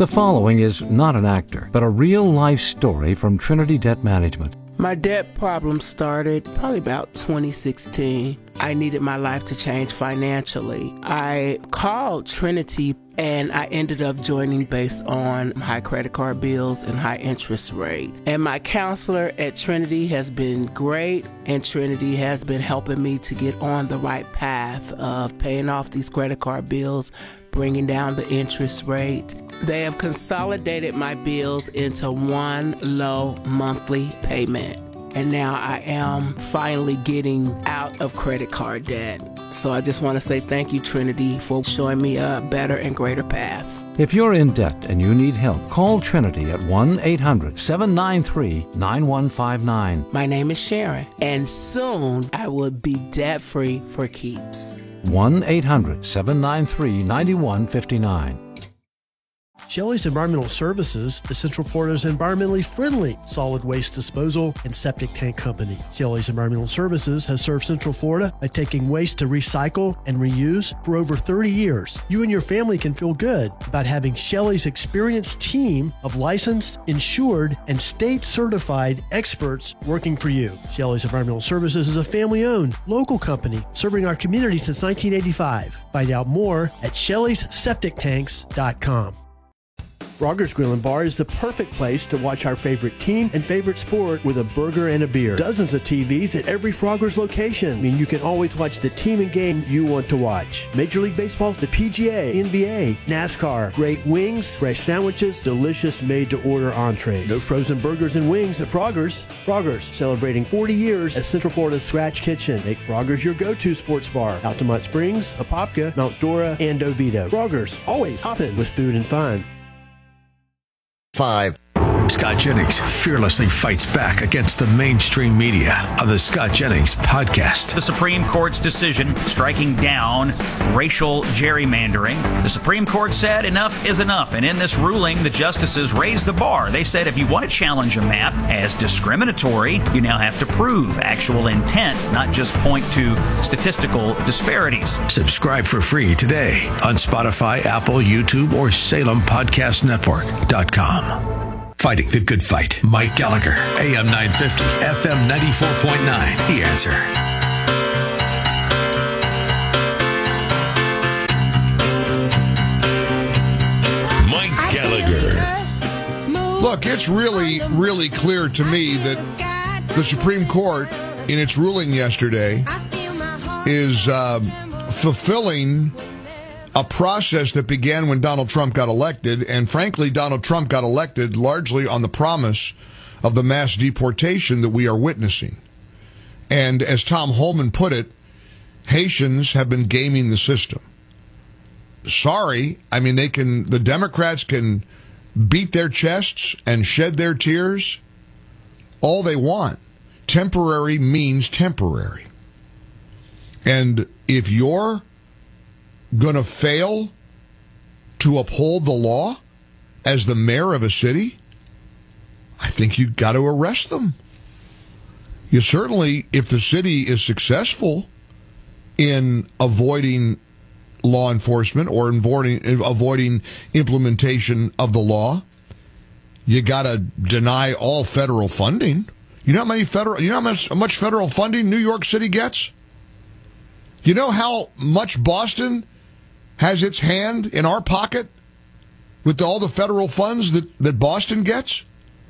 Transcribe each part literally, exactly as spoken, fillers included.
The following is not an actor, but a real-life story from Trinity Debt Management. My debt problem started probably about twenty sixteen. I needed my life to change financially. I called Trinity and I ended up joining based on high credit card bills and high interest rate. And my counselor at Trinity has been great, and Trinity has been helping me to get on the right path of paying off these credit card bills, bringing down the interest rate. They have consolidated my bills into one low monthly payment. And now I am finally getting out of credit card debt. So I just want to say thank you, Trinity, for showing me a better and greater path. If you're in debt and you need help, call Trinity at one eight hundred seven nine three nine one five nine. My name is Sharon, and soon I will be debt-free for keeps. one eight hundred seven nine three nine one five nine. Shelley's Environmental Services is Central Florida's environmentally friendly solid waste disposal and septic tank company. Shelley's Environmental Services has served Central Florida by taking waste to recycle and reuse for over thirty years. You and your family can feel good about having Shelley's experienced team of licensed, insured, and state-certified experts working for you. Shelley's Environmental Services is a family-owned, local company serving our community since nineteen eighty-five. Find out more at shelleys septic tanks dot com. Frogger's Grill and Bar is the perfect place to watch our favorite team and favorite sport with a burger and a beer. Dozens of T Vs at every Frogger's location. I mean, you can always watch the team and game you want to watch. Major League Baseball, the P G A, N B A, NASCAR, great wings, fresh sandwiches, delicious made-to-order entrees. No frozen burgers and wings at Frogger's. Frogger's, celebrating forty years as Central Florida's Scratch Kitchen. Make Frogger's your go-to sports bar. Altamont Springs, Apopka, Mount Dora, and Oviedo. Frogger's, always hopping with food and fun. Five. Scott Jennings fearlessly fights back against the mainstream media on the Scott Jennings Podcast. The Supreme Court's decision striking down racial gerrymandering. The Supreme Court said enough is enough, and in this ruling, the justices raised the bar. They said if you want to challenge a map as discriminatory, you now have to prove actual intent, not just point to statistical disparities. Subscribe for free today on Spotify, Apple, YouTube, or Salem Podcast Network dot com. Fighting the good fight. Mike Gallagher, A M nine fifty, F M ninety-four point nine. The Answer. Mike Gallagher. Look, it's really, really clear to me that the Supreme Court, in its ruling yesterday, is uh, fulfilling a process that began when Donald Trump got elected, and frankly, Donald Trump got elected largely on the promise of the mass deportation that we are witnessing. And as Tom Holman put it, Haitians have been gaming the system. Sorry, I mean, they can, the Democrats can beat their chests and shed their tears all they want. Temporary means temporary. And if you're going to fail to uphold the law as the mayor of a city, I think you've got to arrest them. You certainly, if the city is successful in avoiding law enforcement or avoiding, avoiding implementation of the law, you got to deny all federal funding. You know how many federal, you know how much, how much federal funding New York City gets? You know how much Boston has its hand in our pocket with all the federal funds that, that Boston gets?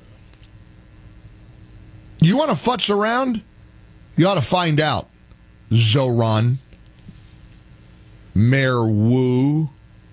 You want to futz around? You ought to find out. Zoran. Mayor Wu.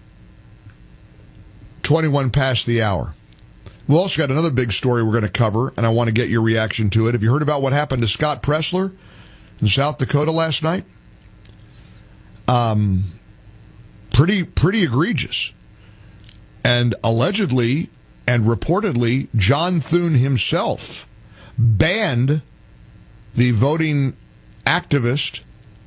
twenty-one past the hour. We've also got another big story we're going to cover, and I want to get your reaction to it. Have you heard about what happened to Scott Pressler in South Dakota last night? Um... Pretty, pretty egregious. And allegedly and reportedly, John Thune himself banned the voting activist,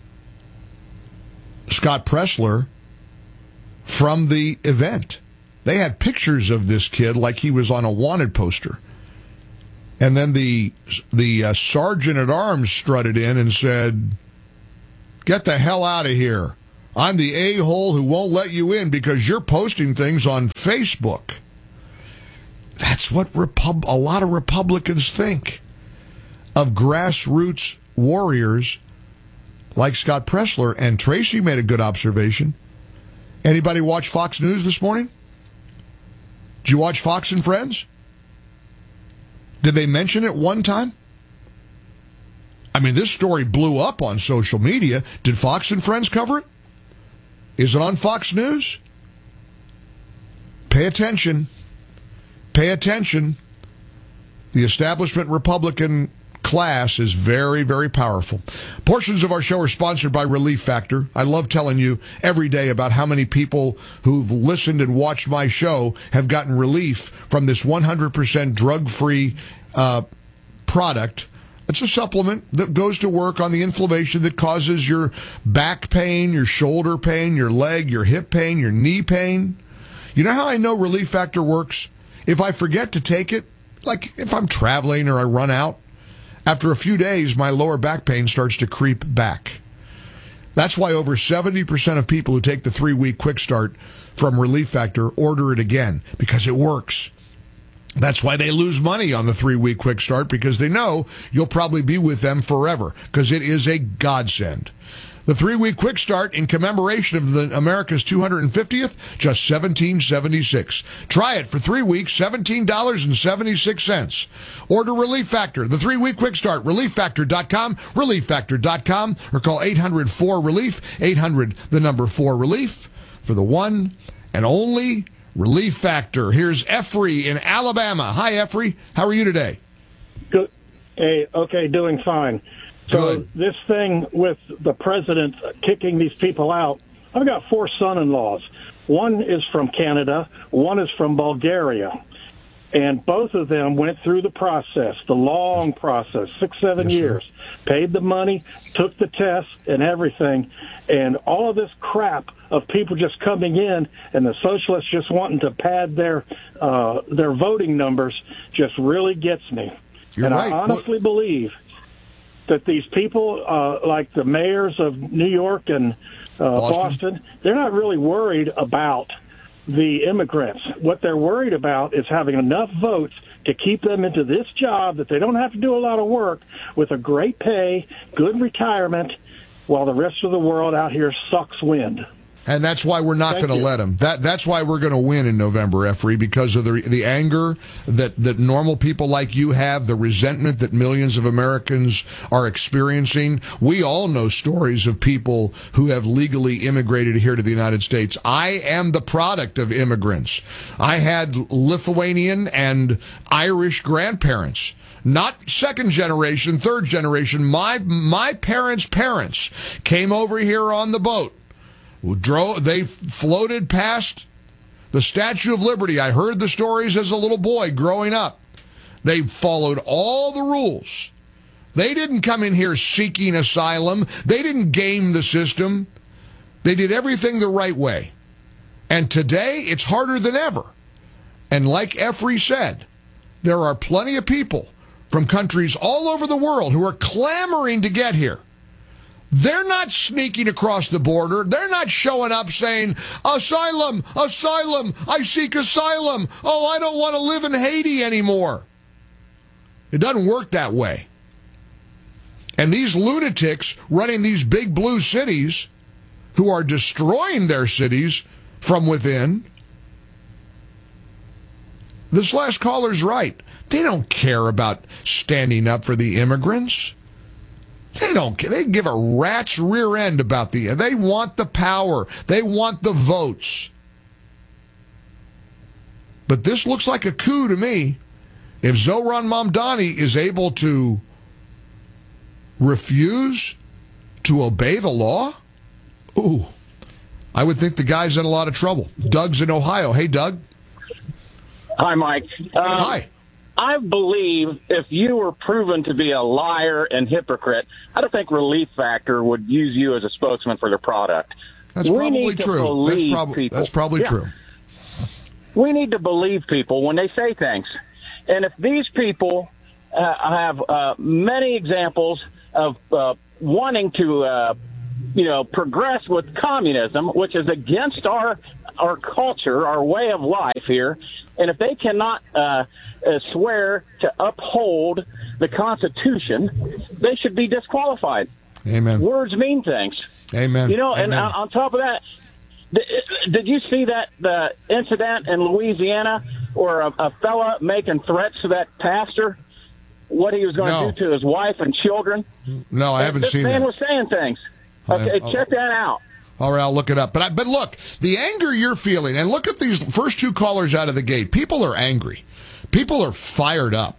Scott Pressler, from the event. They had pictures of this kid like he was on a wanted poster. And then the, the uh, sergeant at arms strutted in and said, "Get the hell out of here. I'm the a-hole who won't let you in because you're posting things on Facebook." That's what Repub- a lot of Republicans think of grassroots warriors like Scott Presler. And Tracy made a good observation. Anybody watch Fox News this morning? Did you watch Fox and Friends? Did they mention it one time? I mean, this story blew up on social media. Did Fox and Friends cover it? Is it on Fox News? Pay attention. Pay attention. The establishment Republican class is very, very powerful. Portions of our show are sponsored by Relief Factor. I love telling you every day about how many people who've listened and watched my show have gotten relief from this one hundred percent drug-free uh, product. It's a supplement that goes to work on the inflammation that causes your back pain, your shoulder pain, your leg, your hip pain, your knee pain. You know how I know Relief Factor works? If I forget to take it, like if I'm traveling or I run out, after a few days, my lower back pain starts to creep back. That's why over seventy percent of people who take the three-week quick start from Relief Factor order it again, because it works. That's why they lose money on the three-week quick start, because they know you'll probably be with them forever, because it is a godsend. The three-week quick start in commemoration of the America's two hundred fiftieth, just seventeen dollars and seventy-six cents. Try it for three weeks, seventeen dollars and seventy-six cents. Order Relief Factor, the three-week quick start, relief factor dot com, relief factor dot com, or call eight hundred four relief, eight hundred, the number four relief, for the one and only Relief Factor. Here's Effrey in Alabama. Hi, Effrey. How are you today? Good. Hey, okay, doing fine. So Good. This thing with the president kicking these people out, I've got four son-in-laws. One is from Canada, one is from Bulgaria, and both of them went through the process, the long process, six, seven Yes, years, paid the money, took the test and everything, and all of this crap of people just coming in and the socialists just wanting to pad their uh, their voting numbers just really gets me. You're and right. I honestly Look- believe that these people, uh, like the mayors of New York and uh, Boston. Boston, they're not really worried about the immigrants. What they're worried about is having enough votes to keep them into this job that they don't have to do a lot of work with a great pay, good retirement, while the rest of the world out here sucks wind. And that's why we're not Thank going to you. let them. That that's why we're going to win in November, Effrey, because of the the anger that, that normal people like you have, the resentment that millions of Americans are experiencing. We all know stories of people who have legally immigrated here to the United States. I am the product of immigrants. I had Lithuanian and Irish grandparents. Not second generation, third generation. My my parents' parents came over here on the boat. Drove, they floated past the Statue of Liberty. I heard the stories as a little boy growing up. They followed all the rules. They didn't come in here seeking asylum. They didn't game the system. They did everything the right way. And today, it's harder than ever. And like Effrey said, there are plenty of people from countries all over the world who are clamoring to get here. They're not sneaking across the border. They're not showing up saying, asylum, asylum, I seek asylum. Oh, I don't want to live in Haiti anymore. It doesn't work that way. And these lunatics running these big blue cities who are destroying their cities from within, this last caller's right. They don't care about standing up for the immigrants. They don't care. They give a rat's rear end about the... They want the power. They want the votes. But this looks like a coup to me. If Zohran Mamdani is able to refuse to obey the law, ooh, I would think the guy's in a lot of trouble. Doug's in Ohio. Hey, Doug. Hi, Mike. Um, Hi. I believe if you were proven to be a liar and hypocrite, I don't think Relief Factor would use you as a spokesman for their product. That's we probably need to true. That's, believe prob- people. that's probably Yeah. true. We need to believe people when they say things. And if these people uh, have uh, many examples of uh, wanting to uh, you know, progress with communism, which is against our our culture, our way of life here. And if they cannot uh, uh, swear to uphold the Constitution, they should be disqualified. Amen. Words mean things. Amen. You know, Amen. and on, on top of that, did, did you see that the incident in Louisiana where a, a fella making threats to that pastor, what he was going No. to do to his wife and children? No, I haven't this seen man that. was saying things. Okay, I- check that out. All right, I'll look it up. But I, but look, the anger you're feeling, and look at these first two callers out of the gate. People are angry. People are fired up.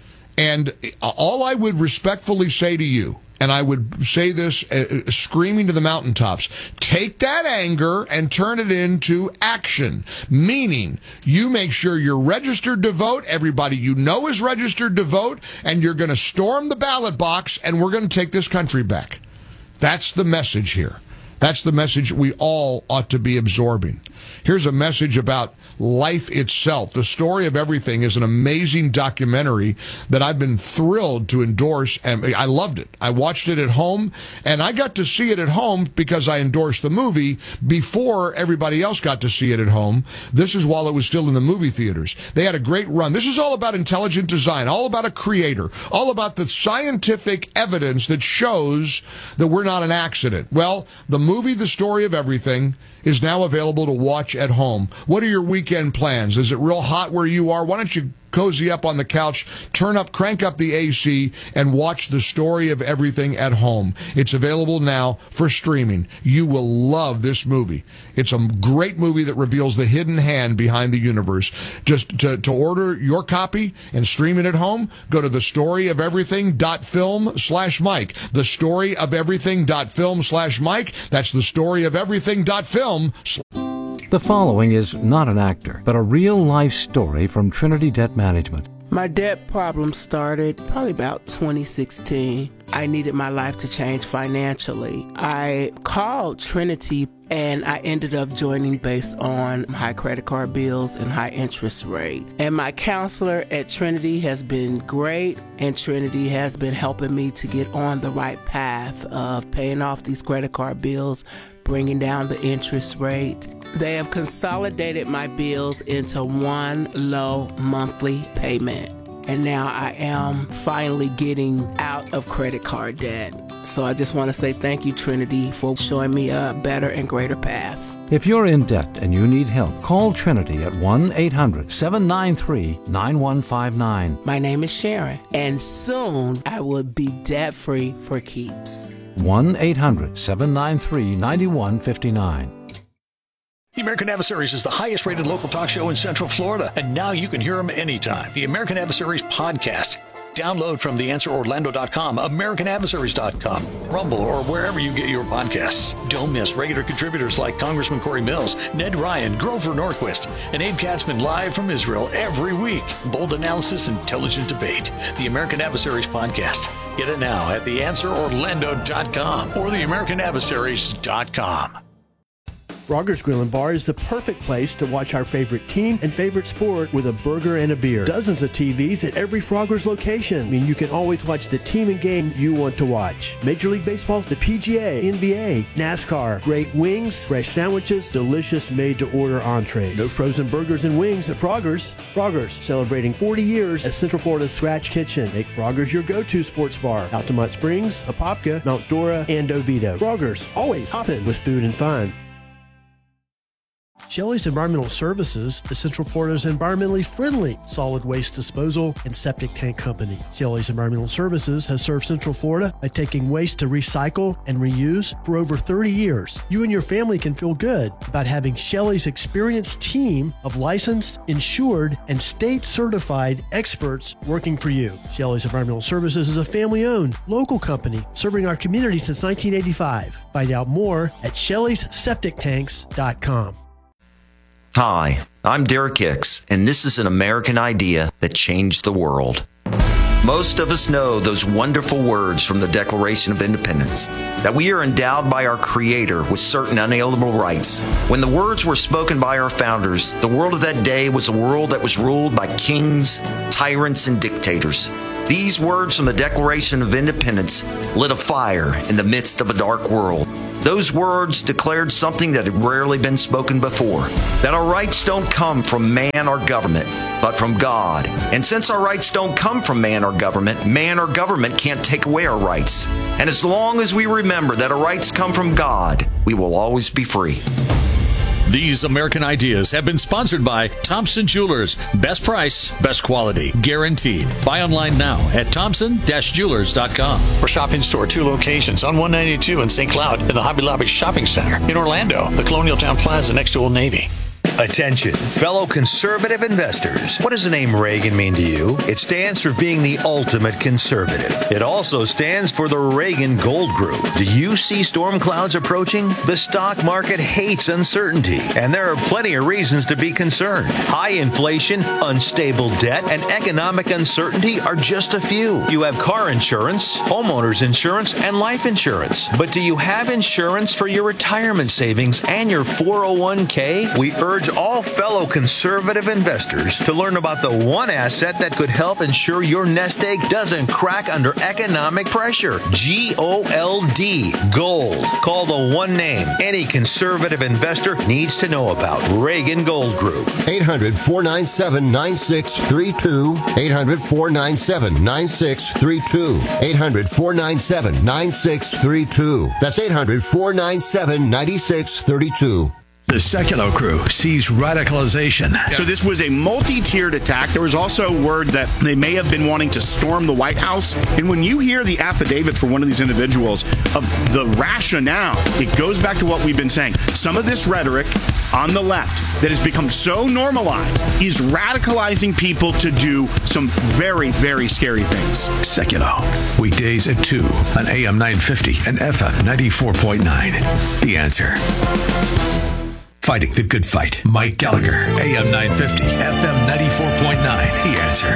And all I would respectfully say to you, and I would say this uh, screaming to the mountaintops, take that anger and turn it into action. Meaning, you make sure you're registered to vote, everybody you know is registered to vote, and you're going to storm the ballot box, and we're going to take this country back. That's the message here. That's the message we all ought to be absorbing. Here's a message about life itself. The Story of Everything is an amazing documentary that I've been thrilled to endorse, and I loved it. I watched it at home, and I got to see it at home because I endorsed the movie before everybody else got to see it at home. This is while it was still in the movie theaters. They had a great run. This is all about intelligent design, all about a creator, all about the scientific evidence that shows that we're not an accident. Well, the movie The Story of Everything is now available to watch at home. What are your weekend plans? Is it real hot where you are? Why don't you cozy up on the couch, turn up, crank up the A C, and watch The Story of Everything at home. It's available now for streaming. You will love this movie. It's a great movie that reveals the hidden hand behind the universe. Just to, to order your copy and stream it at home, go to thestoryofeverything.film slash Mike. Thestoryofeverything.film slash Mike. That's thestoryofeverything.film. The following is not an actor, but a real-life story from Trinity Debt Management. My debt problem started probably about twenty sixteen. I needed my life to change financially. I called Trinity and I ended up joining based on high credit card bills and high interest rate. And my counselor at Trinity has been great, and Trinity has been helping me to get on the right path of paying off these credit card bills, bringing down the interest rate. They have consolidated my bills into one low monthly payment. And now I am finally getting out of credit card debt. So I just want to say thank you, Trinity, for showing me a better and greater path. If you're in debt and you need help, call Trinity at one eight hundred seven nine three nine one five nine. My name is Sharon, and soon I will be debt-free for keeps. one eight hundred seven nine three nine one five nine. The American Adversaries is the highest rated local talk show in Central Florida, and now you can hear them anytime. The American Adversaries podcast. Download from the answer orlando dot com, american adversaries dot com, Rumble, or wherever you get your podcasts. Don't miss regular contributors like Congressman Corey Mills, Ned Ryan, Grover Norquist, and Abe Katzman live from Israel every week. Bold analysis, intelligent debate. The American Adversaries podcast. Get it now at the answer orlando dot com or the american adversaries dot com. Frogger's Grill and Bar is the perfect place to watch our favorite team and favorite sport with a burger and a beer. Dozens of T Vs at every Frogger's location. I mean, you can always watch the team and game you want to watch. Major League Baseball, the P G A, N B A, NASCAR, great wings, fresh sandwiches, delicious made-to-order entrees. No frozen burgers and wings at Frogger's. Frogger's, celebrating forty years as Central Florida's Scratch Kitchen. Make Frogger's your go-to sports bar. Altamont Springs, Apopka, Mount Dora, and Oviedo. Frogger's, always hopping with food and fun. Shelley's Environmental Services is Central Florida's environmentally friendly solid waste disposal and septic tank company. Shelley's Environmental Services has served Central Florida by taking waste to recycle and reuse for over thirty years. You and your family can feel good about having Shelley's experienced team of licensed, insured, and state-certified experts working for you. Shelley's Environmental Services is a family-owned, local company serving our community since nineteen eighty-five. Find out more at shelleys septic tanks dot com. Hi, I'm Derek Hicks, and this is an American idea that changed the world. Most of us know those wonderful words from the Declaration of Independence, that we are endowed by our Creator with certain unalienable rights. When the words were spoken by our founders, the world of that day was a world that was ruled by kings, tyrants, and dictators. These words from the Declaration of Independence lit a fire in the midst of a dark world. Those words declared something that had rarely been spoken before, that our rights don't come from man or government, but from God. And since our rights don't come from man or government, man or government can't take away our rights. And as long as we remember that our rights come from God, we will always be free. These American Ideas have been sponsored by Thompson Jewelers. Best price, best quality, guaranteed. Buy online now at thompson dash jewelers dot com. For shopping store, two locations on one ninety-two in Saint Cloud and the Hobby Lobby Shopping Center. In Orlando, the Colonial Town Plaza next to Old Navy. Attention, fellow conservative investors. What does the name Reagan mean to you? It stands for being the ultimate conservative. It also stands for the Reagan Gold Group. Do you see storm clouds approaching? The stock market hates uncertainty, and there are plenty of reasons to be concerned. High inflation, unstable debt, and economic uncertainty are just a few. You have car insurance, homeowners insurance, and life insurance. But do you have insurance for your retirement savings and your four oh one k? We urge all fellow conservative investors to learn about the one asset that could help ensure your nest egg doesn't crack under economic pressure. G O L D, gold. Call the one name any conservative investor needs to know about. Reagan Gold Group. eight hundred, four nine seven, nine six three two. eight hundred, four nine seven, nine six three two. eight hundred, four nine seven, nine six three two. That's eight hundred, four nine seven, nine six three two. The Sekulow crew sees radicalization. So this was a multi-tiered attack. There was also word that they may have been wanting to storm the White House. And when you hear the affidavits for one of these individuals of the rationale, it goes back to what we've been saying. Some of this rhetoric on the left that has become so normalized is radicalizing people to do some very, very scary things. Sekulow, weekdays at two on A M nine fifty and F M ninety-four point nine. The Answer. Fighting the good fight. Mike Gallagher, A M nine fifty, F M ninety-four point nine. The Answer.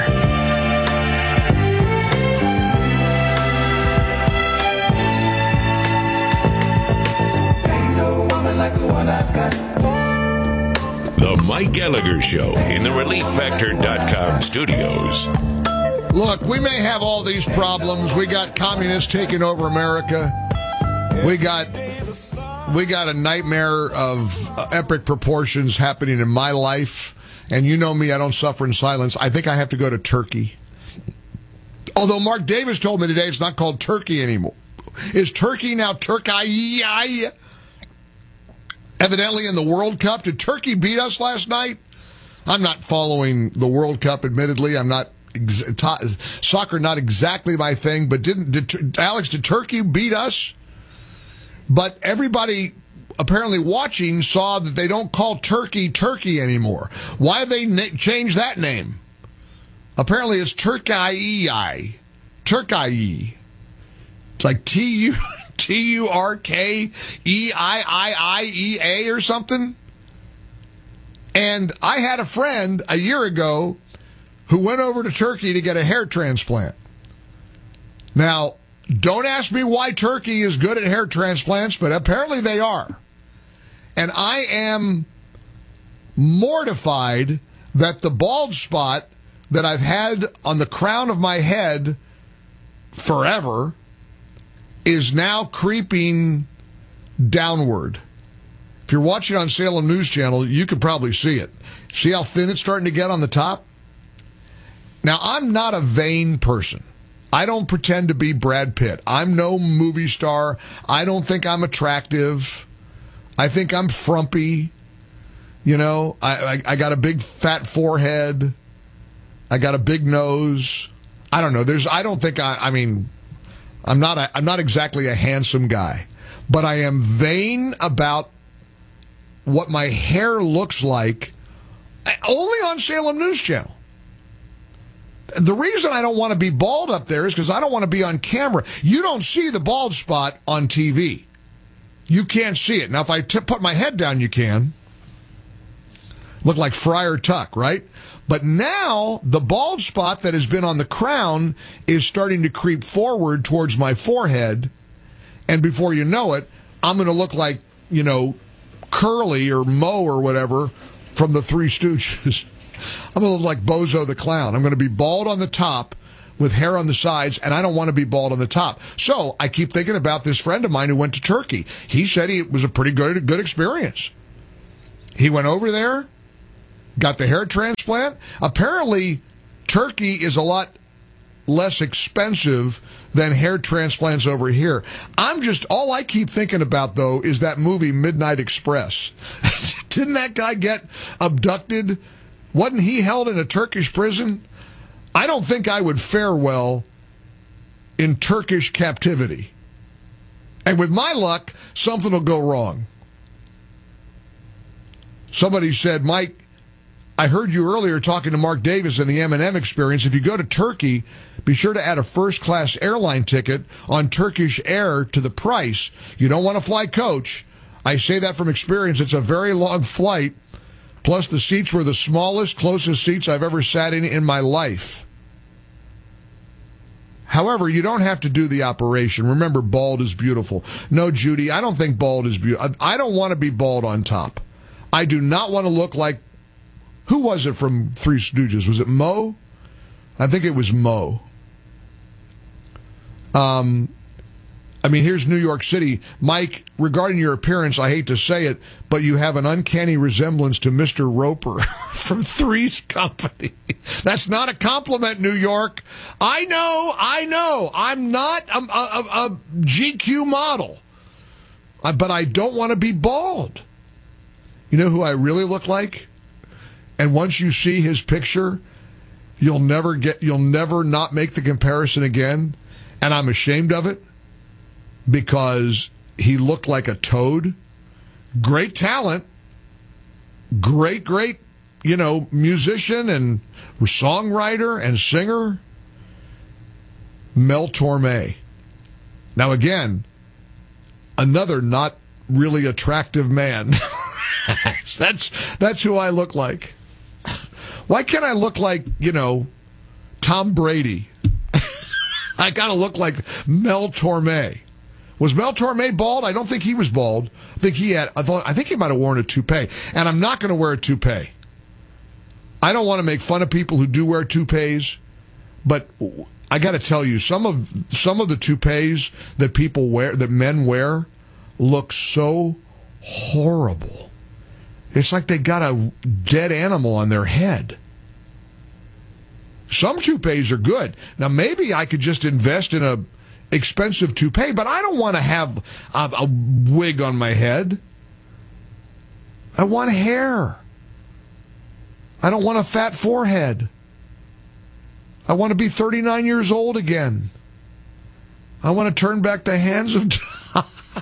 Ain't no woman like the one I've got. The Mike Gallagher Show in the relief factor dot com studios. Look, we may have all these problems. We got communists taking over America. We got... We got a nightmare of uh, epic proportions happening in my life. And you know me, I don't suffer in silence. I think I have to go to Turkey. Although Mark Davis told me today it's not called Turkey anymore. Is Turkey now Turkey? Evidently in the World Cup. Did Turkey beat us last night? I'm not following the World Cup, admittedly. I'm not... Ex- t- soccer, not exactly my thing. But didn't... Did, Alex, did Turkey beat us? But everybody apparently watching saw that they don't call Turkey Turkey anymore. Why have they na- changed that name? Apparently it's Turkey. Turkey. It's like T U T U R K E I I I E A or something. And I had a friend a year ago who went over to Turkey to get a hair transplant. Now, don't ask me why Turkey is good at hair transplants, but apparently they are. And I am mortified that the bald spot that I've had on the crown of my head forever is now creeping downward. If you're watching on Salem News Channel, you could probably see it. See how thin it's starting to get on the top? Now, I'm not a vain person. I don't pretend to be Brad Pitt. I'm no movie star. I don't think I'm attractive. I think I'm frumpy. You know, I, I, I got a big fat forehead. I got a big nose. I don't know. There's. I don't think I. I mean, I'm not. A, I'm not exactly a handsome guy, but I am vain about what my hair looks like. Only on Salem News Channel. The reason I don't want to be bald up there is because I don't want to be on camera. You don't see the bald spot on T V. You can't see it. Now, if I t- put my head down, you can. Look like Friar Tuck, right? But now, the bald spot that has been on the crown is starting to creep forward towards my forehead. And before you know it, I'm going to look like, you know, Curly or Moe or whatever from the Three Stooges. I'm going to look like Bozo the Clown. I'm going to be bald on the top with hair on the sides, and I don't want to be bald on the top. So I keep thinking about this friend of mine who went to Turkey. He said he, it was a pretty good, good experience. He went over there, got the hair transplant. Apparently, Turkey is a lot less expensive than hair transplants over here. I'm just, all I keep thinking about, though, is that movie Midnight Express. Didn't that guy get abducted? Wasn't he held in a Turkish prison? I don't think I would fare well in Turkish captivity. And with my luck, something will go wrong. Somebody said, Mike, I heard you earlier talking to Mark Davis in the M and M experience. If you go to Turkey, be sure to add a first-class airline ticket on Turkish Air to the price. You don't want to fly coach. I say that from experience. It's a very long flight. Plus, the seats were the smallest, closest seats I've ever sat in in my life. However, you don't have to do the operation. Remember, bald is beautiful. No, Judy, I don't think bald is beautiful. I don't want to be bald on top. I do not want to look like, who was it from Three Stooges? Was it Mo? I think it was Mo. Um, I mean, here's New York City. Mike, regarding your appearance, I hate to say it, but you have an uncanny resemblance to Mister Roper from Three's Company. That's not a compliment, New York. I know, I know. I'm not a, a, a G Q model, but I don't want to be bald. You know who I really look like? And once you see his picture, you'll never get, you'll never not make the comparison again. And I'm ashamed of it because he looked like a toad. Great talent. Great, great, you know, musician and songwriter and singer. Mel Torme. Now, again, another not really attractive man. that's that's who I look like. Why can't I look like, you know, Tom Brady? I got to look like Mel Torme. Was Mel Torme bald? I don't think he was bald. I think he had. I thought. I think he might have worn a toupee. And I'm not going to wear a toupee. I don't want to make fun of people who do wear toupees, but I got to tell you, some of some of the toupees that people wear, that men wear, look so horrible. It's like they got a dead animal on their head. Some toupees are good. Now, maybe I could just invest in a expensive toupee, but I don't want to have a, a wig on my head. I want hair. I don't want a fat forehead. I want to be thirty-nine years old again. I want to turn back the hands of time.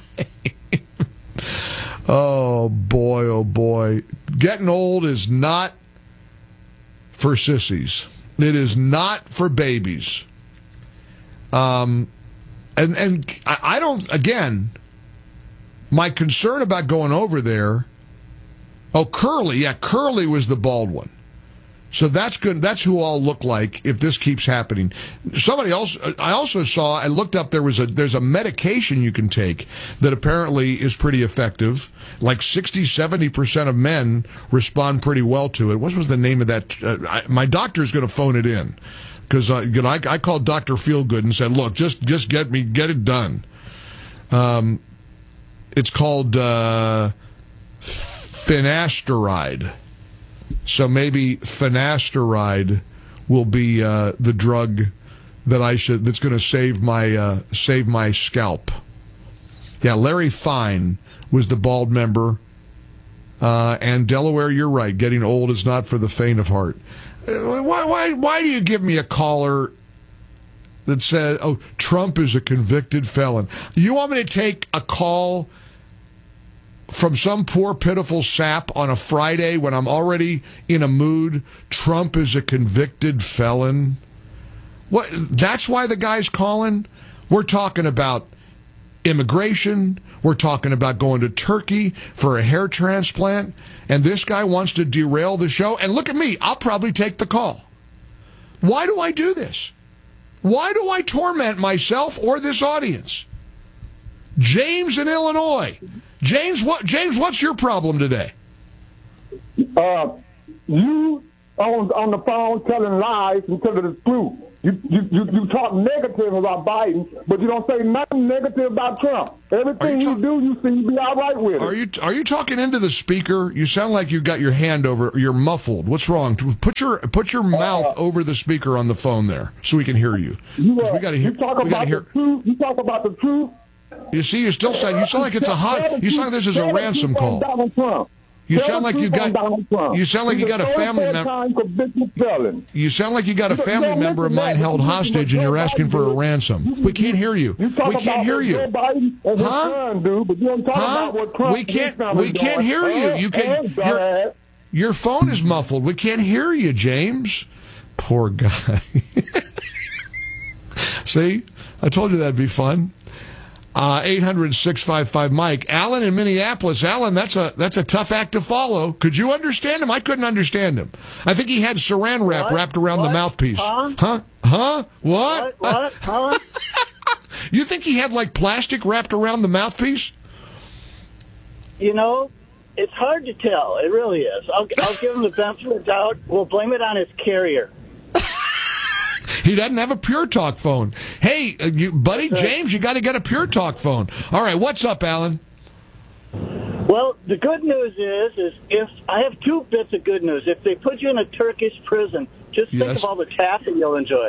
Oh, boy, oh, boy. Getting old is not for sissies. It is not for babies. Um, and, and I don't, again, my concern about going over there, oh, Curly, yeah, Curly was the bald one. So that's good. That's who I'll look like if this keeps happening. Somebody else, I also saw, I looked up, there was a, there's a medication you can take that apparently is pretty effective. Like sixty, seventy percent of men respond pretty well to it. What was the name of that? Uh, I, my doctor's going to phone it in. Because uh, you know, I, I called Doctor Feelgood and said, look, just, just get me, get it done. Um, it's called uh, finasteride. So maybe finasteride will be uh, the drug that I should that's going to save my uh, save my scalp. Yeah, Larry Fine was the bald member, uh, and Delaware, you're right. Getting old is not for the faint of heart. Uh, why why why do you give me a caller that says, "Oh, Trump is a convicted felon"? You want me to take a call from some poor, pitiful sap on a Friday when I'm already in a mood? Trump is a convicted felon. What? That's why the guy's calling? We're talking about immigration. We're talking about going to Turkey for a hair transplant. And this guy wants to derail the show. And look at me. I'll probably take the call. Why do I do this? Why do I torment myself or this audience? James in Illinois. James, what? James, what's your problem today? Uh, you on on the phone telling lies instead of the truth. You, you, you, you talk negative about Biden, but you don't say nothing negative about Trump. Everything you, ta- you do, you seem to be all right with it. Are you are you talking into the speaker? You sound like you got your hand over. You're muffled. What's wrong? Put your put your mouth uh, over the speaker on the phone there, so we can hear you. You, uh, we gotta hear, you talk about the hear. truth. You talk about the truth. You see, you still sound. You sound like it's a hot. You sound like this is a ransom call. Donald Trump. You sound like you got. You sound like you got a family member. You sound like you got a family member of mine held hostage, and you're asking for a ransom. We can't hear you. We can't hear you. Huh? Huh? We can't. We can't hear you. You can. Your, your phone is muffled. We can't hear you, James. Poor guy. See, I told you that'd be fun. Uh, eight hundred, six five five, Mike. Alan in Minneapolis. Alan, that's a that's a tough act to follow. Could you understand him? I couldn't understand him. I think he had saran wrap what? wrapped around what? the mouthpiece. Huh? Huh? Huh? What? What? What? Huh? You think he had like plastic wrapped around the mouthpiece? You know, it's hard to tell. It really is. I'll, I'll give him the benefit of the doubt. We'll blame it on his carrier. He doesn't have a Pure Talk phone. Hey, uh, you, buddy, James, you got to get a Pure Talk phone. All right, what's up, Alan? Well, the good news is, is if I have two bits of good news. If they put you in a Turkish prison, just think yes. of all the taffy you'll enjoy.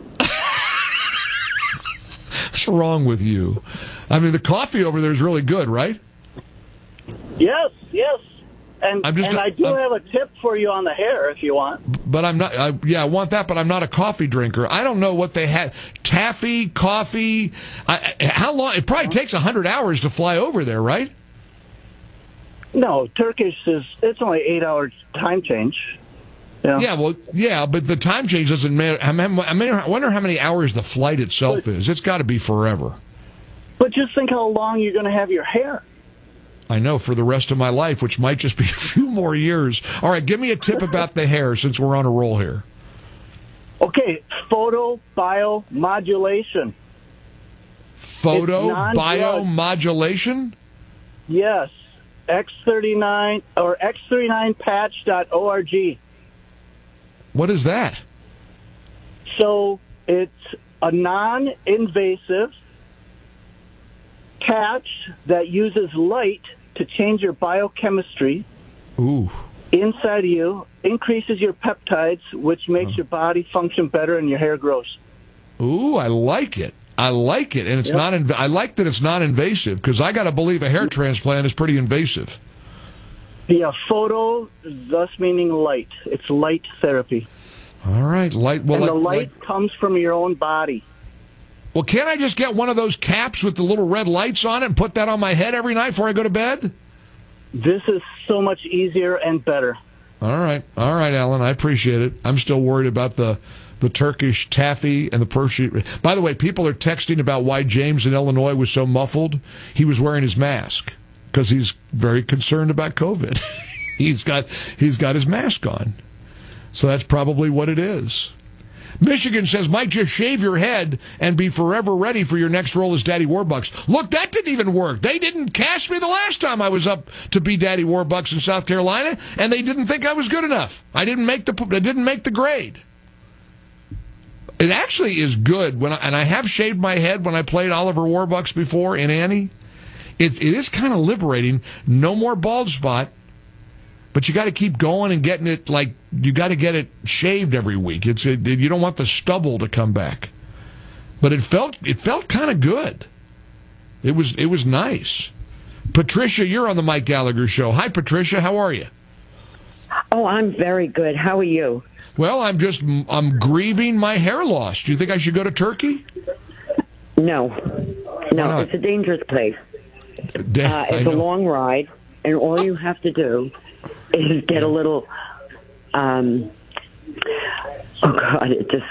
What's wrong with you? I mean, the coffee over there is really good, right? Yes, yes. And, I'm just, and I do I'm, have a tip for you on the hair if you want. But I'm not, I, yeah, I want that, but I'm not a coffee drinker. I don't know what they had. Taffy, coffee. I, how long? It probably takes one hundred hours to fly over there, right? No, Turkish is, it's only eight hour time change. Yeah. yeah, well, yeah, but the time change doesn't matter. I, mean, I, mean, I wonder how many hours the flight itself but, is. It's got to be forever. But just think how long you're going to have your hair. I know, for the rest of my life, which might just be a few more years. All right, give me a tip about the hair since we're on a roll here. Okay, photobiomodulation. Photobiomodulation? Yes, X thirty-nine or X thirty-nine patch dot org. What is that? So it's a non-invasive patch that uses light to change your biochemistry Ooh. inside of you, increases your peptides, which makes oh. your body function better and your hair grows. Ooh, I like it. I like it, and it's yep. not. Inv- I like that it's non-invasive because I got to believe a hair transplant is pretty invasive. Yeah, photo, thus meaning light. It's light therapy. All right, light. Well, and the like, light like, comes from your own body. Well, can't I just get one of those caps with the little red lights on it and put that on my head every night before I go to bed? This is so much easier and better. All right. All right, Alan. I appreciate it. I'm still worried about the, the Turkish taffy and the Persian. By the way, people are texting about why James in Illinois was so muffled. He was wearing his mask because he's very concerned about COVID. he's got he's got his mask on. So that's probably what it is. Michigan says, Mike, just shave your head and be forever ready for your next role as Daddy Warbucks. Look, that didn't even work. They didn't cast me the last time I was up to be Daddy Warbucks in South Carolina, and they didn't think I was good enough. I didn't make the I didn't make the grade. It actually is good, when I, and I have shaved my head when I played Oliver Warbucks before in Annie. It, it is kind of liberating. No more bald spot. But you got to keep going and getting it, like, you got to get it shaved every week. It's it, you don't want the stubble to come back. But it felt it felt kind of good. It was it was nice. Patricia, you're on the Mike Gallagher Show. Hi, Patricia. How are you? Oh, I'm very good. How are you? Well, I'm just I'm grieving my hair loss. Do you think I should go to Turkey? No, no. It's a dangerous place. Da- uh, it's a long ride, and all you have to do is get a little, um, oh, God, it just...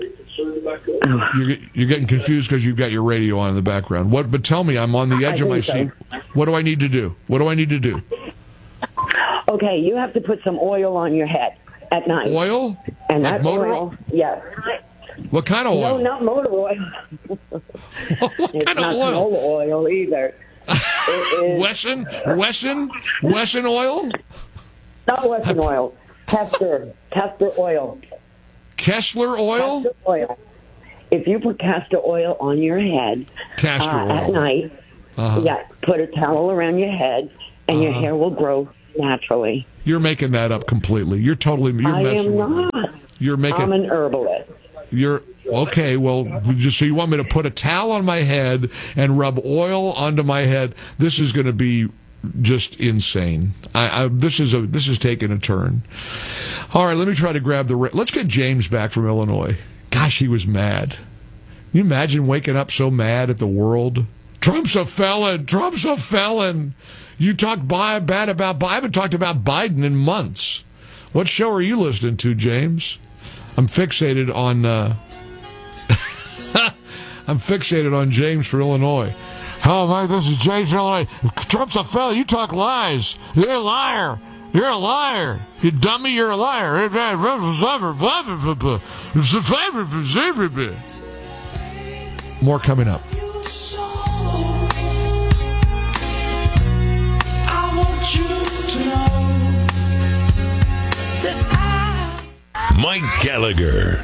Oh. You're, you're getting confused because you've got your radio on in the background. What? But tell me, I'm on the edge I of my so. seat. What do I need to do? What do I need to do? Okay, you have to put some oil on your head at night. Oil? And like that motor oil, oil? yes. What kind of oil? No, not motor oil. what it's kind not of oil? canola oil either. It is... Wesson? Wesson? Wesson oil? Not Wesson oil. Castor. Castor oil. Kessler oil? Castor oil. if you put castor oil on your head castor uh, oil. at night, uh-huh. yeah, put a towel around your head, and uh-huh. your hair will grow naturally. You're making that up completely. You're totally. You're I messing am with not. Me. You're making. I'm an herbalist. You're okay. Well, just so you want me to put a towel on my head and rub oil onto my head? This is going to be just insane. I, I, this is a this is taking a turn. All right, let me try to grab the. Let's get James back from Illinois. Gosh, he was mad. Can you imagine waking up so mad at the world? Trump's a felon. Trump's a felon. You talk bad about Biden. I haven't talked about Biden in months. What show are you listening to, James? I'm fixated on. Uh, I'm fixated on James from Illinois. Hello, Mike. This is James from Illinois. Trump's a felon. You talk lies. You're a liar. You're a liar. You dummy. You're a liar. More coming up. Mike Gallagher.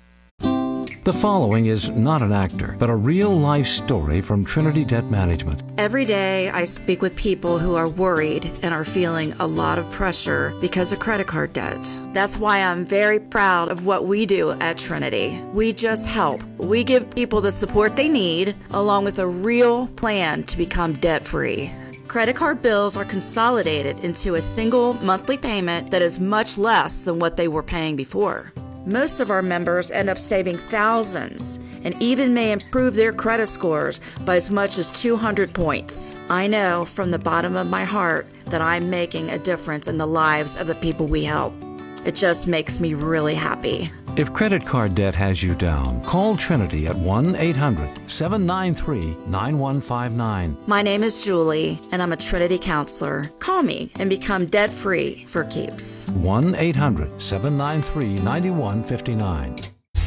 The following is not an actor, but a real-life story from Trinity Debt Management. Every day I speak with people who are worried and are feeling a lot of pressure because of credit card debt. That's why I'm very proud of what we do at Trinity. We just help. We give people the support they need, along with a real plan to become debt-free. Credit card bills are consolidated into a single monthly payment that is much less than what they were paying before. Most of our members end up saving thousands and even may improve their credit scores by as much as two hundred points. I know from the bottom of my heart that I'm making a difference in the lives of the people we help. It just makes me really happy. If credit card debt has you down, call Trinity at one eight hundred seven nine three nine one five nine. My name is Julie, and I'm a Trinity counselor. Call me and become debt-free for keeps. one eight hundred seven nine three nine one five nine.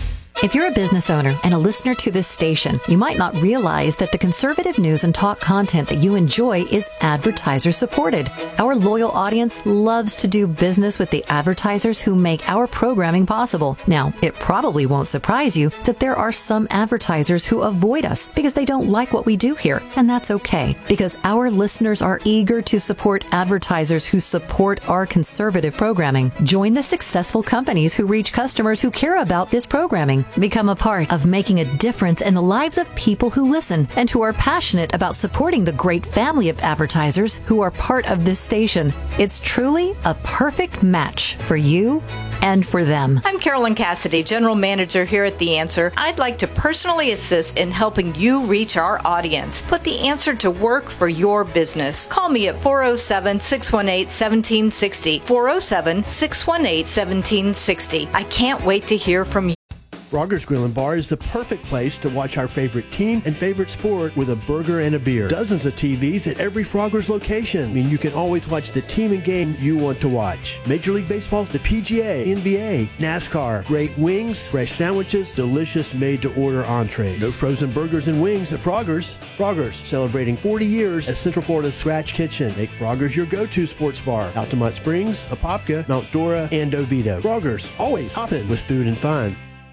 If you're a business owner and a listener to this station, you might not realize that the conservative news and talk content that you enjoy is advertiser supported. Our loyal audience loves to do business with the advertisers who make our programming possible. Now, it probably won't surprise you that there are some advertisers who avoid us because they don't like what we do here, and that's okay, because our listeners are eager to support advertisers who support our conservative programming. Join the successful companies who reach customers who care about this programming. Become a part of making a difference in the lives of people who listen and who are passionate about supporting the great family of advertisers who are part of this station. It's truly a perfect match for you and for them. I'm Carolyn Cassidy, General Manager here at The Answer. I'd like to personally assist in helping you reach our audience. Put The Answer to work for your business. Call me at four oh seven, six one eight, one seven six oh, four oh seven, six one eight, one seven six oh. I can't wait to hear from you. Frogger's Grill and Bar is the perfect place to watch our favorite team and favorite sport with a burger and a beer. Dozens of T Vs at every Frogger's location. I mean, you can always watch the team and game you want to watch. Major League Baseball, the P G A, N B A, NASCAR, great wings, fresh sandwiches, delicious made-to-order entrees. No frozen burgers and wings at Frogger's. Frogger's, celebrating forty years as Central Florida's Scratch Kitchen. Make Frogger's your go-to sports bar. Altamont Springs, Apopka, Mount Dora, and Oviedo. Frogger's, always hopping with food and fun.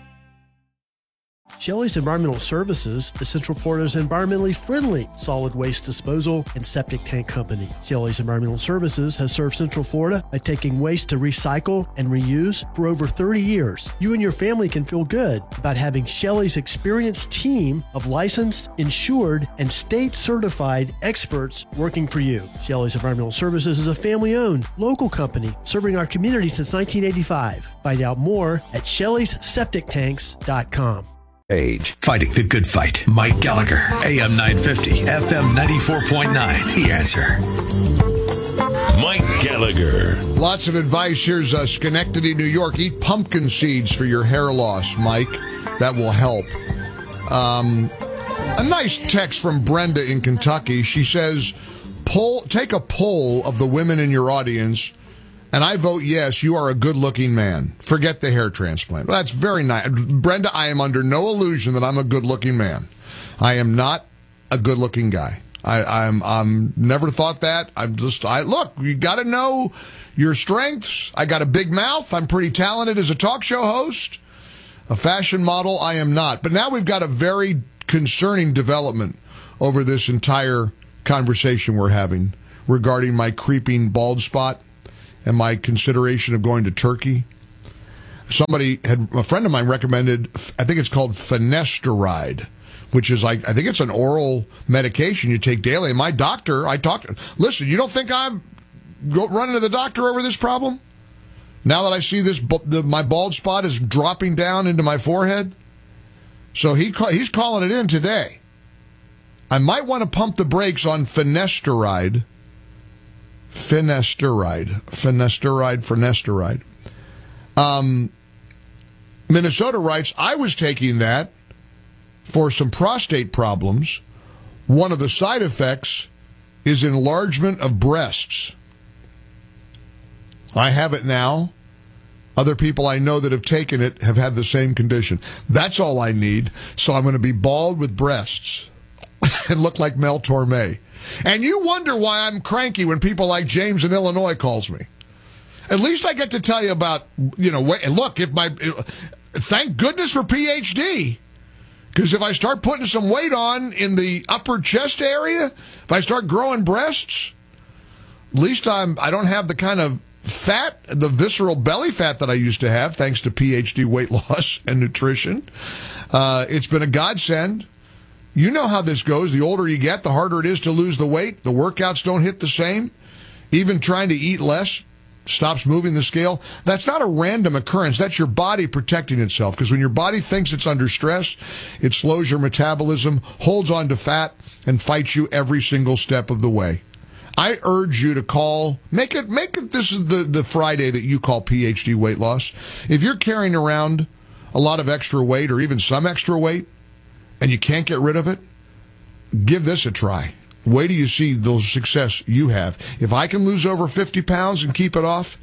Shelley's Environmental Services is Central Florida's environmentally friendly solid waste disposal and septic tank company. Shelley's Environmental Services has served Central Florida by taking waste to recycle and reuse for over thirty years. You and your family can feel good about having Shelley's experienced team of licensed, insured, and state-certified experts working for you. Shelley's Environmental Services is a family-owned, local company serving our community since nineteen eighty-five. Find out more at shelleys septic tanks dot com. Age. Fighting the good fight. Mike Gallagher, A M nine fifty, F M ninety-four point nine. The Answer. Mike Gallagher. Lots of advice. Here's uh, Schenectady, New York. Eat pumpkin seeds for your hair loss, Mike. That will help. Um, a nice text from Brenda in Kentucky. She says, "Poll, take a poll of the women in your audience, and I vote yes, you are a good-looking man. Forget the hair transplant." Well, that's very nice. Brenda, I am under no illusion that I'm a good-looking man. I am not a good-looking guy. I, I'm, I'm never thought that. I'm just, I look, you got to know your strengths. I got a big mouth. I'm pretty talented as a talk show host. A fashion model, I am not. But now we've got a very concerning development over this entire conversation we're having regarding my creeping bald spot and my consideration of going to Turkey. Somebody had, a friend of mine recommended, I think it's called finasteride, which is like, I think it's an oral medication you take daily. And my doctor, I talked, listen, you don't think I'm go, running to the doctor over this problem? Now that I see this, the, my bald spot is dropping down into my forehead. So he he's calling it in today. I might want to pump the brakes on finasteride. Finasteride. Finasteride, finasteride. Um, Minnesota writes, I was taking that for some prostate problems. One of the side effects is enlargement of breasts. I have it now. Other people I know that have taken it have had the same condition. That's all I need. So I'm going to be bald with breasts and look like Mel Torme. And you wonder why I'm cranky when people like James in Illinois calls me. At least I get to tell you about, you know, wait, look, if my, thank goodness for P H D. Because if I start putting some weight on in the upper chest area, if I start growing breasts, at least I'm, I don't have the kind of fat, the visceral belly fat that I used to have, thanks to P H D weight loss and nutrition. Uh, it's been a godsend. You know how this goes. The older you get, the harder it is to lose the weight. The workouts don't hit the same. Even trying to eat less stops moving the scale. That's not a random occurrence. That's your body protecting itself. Because when your body thinks it's under stress, it slows your metabolism, holds on to fat, and fights you every single step of the way. I urge you to call, make it, make it, this is the, the Friday that you call P H D weight loss. If you're carrying around a lot of extra weight or even some extra weight and you can't get rid of it, give this a try. Wait till you see the success you have. If I can lose over fifty pounds and keep it off,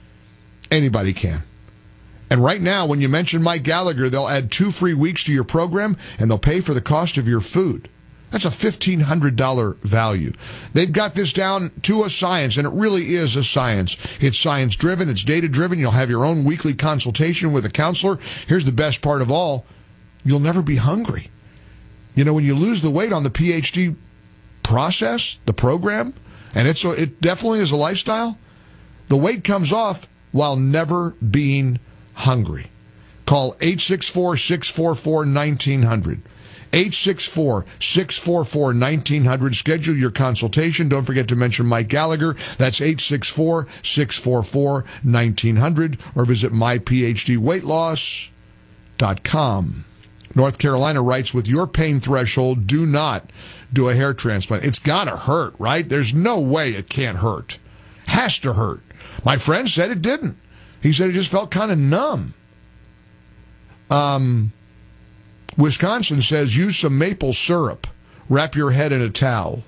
anybody can. And right now, when you mention Mike Gallagher, they'll add two free weeks to your program and they'll pay for the cost of your food. That's a fifteen hundred dollars value. They've got this down to a science, and it really is a science. It's science-driven. It's data-driven. You'll have your own weekly consultation with a counselor. Here's the best part of all. You'll never be hungry. You know, when you lose the weight on the P H D process, the program, and it's it definitely is a lifestyle, the weight comes off while never being hungry. Call eight six four, six four four, one nine zero zero. eight six four, six four four, one nine zero zero. Schedule your consultation. Don't forget to mention Mike Gallagher. That's eight six four, six four four, one nine zero zero. Or visit my p h d weight loss dot com. North Carolina writes, with your pain threshold, do not do a hair transplant. It's got to hurt, right? There's no way it can't hurt. Has to hurt. My friend said it didn't. He said it just felt kind of numb. Um... Wisconsin says use some maple syrup. Wrap your head in a towel.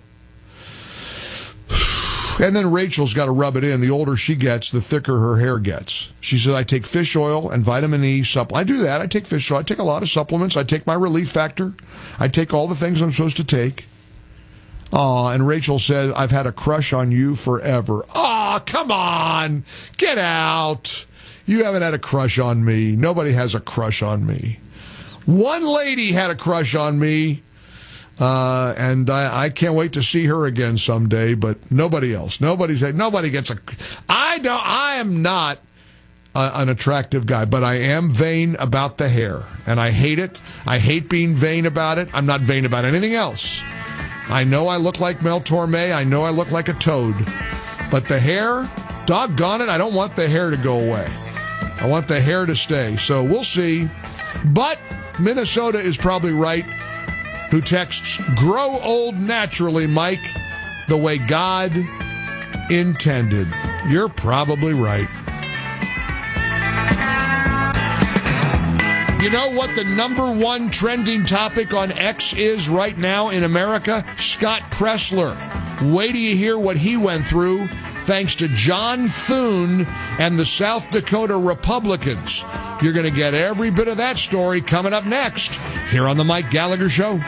And then Rachel's got to rub it in. The older she gets, the thicker her hair gets. She says, I take fish oil and vitamin E supplement. I do that. I take fish oil. I take a lot of supplements. I take my Relief Factor. I take all the things I'm supposed to take. Aw, and Rachel said, I've had a crush on you forever. Aw, come on. Get out. You haven't had a crush on me. Nobody has a crush on me. One lady had a crush on me, uh, and I, I can't wait to see her again someday, but nobody else. Nobody's, nobody gets a... I don't, I am not a, an attractive guy, but I am vain about the hair, and I hate it. I hate being vain about it. I'm not vain about anything else. I know I look like Mel Torme. I know I look like a toad. But the hair, doggone it, I don't want the hair to go away. I want the hair to stay, so we'll see. But... Minnesota is probably right, who texts, grow old naturally, Mike, the way God intended. You're probably right. You know what the number one trending topic on X is right now in America? Scott Presler. Wait till you hear what he went through thanks to John Thune and the South Dakota Republicans. You're going to get every bit of that story coming up next here on The Mike Gallagher Show.